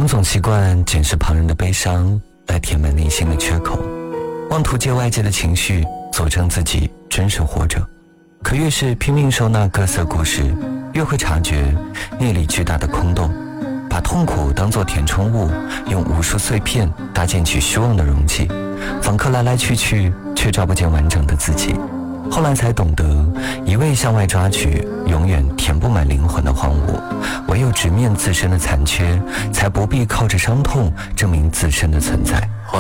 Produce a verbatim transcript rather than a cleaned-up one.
总习惯检视旁人的悲伤来填满内心的缺口，妄图借外界的情绪佐证自己真实活着。可越是拼命收纳各色故事，越会察觉内里巨大的空洞，把痛苦当作填充物，用无数碎片搭建起虚妄的容器，访客来来去去，却照不见完整的自己。后来才懂得，一味向外抓取，永远填不满灵魂的荒芜，唯有直面自身的残缺，才不必靠着伤痛证明自身的存在。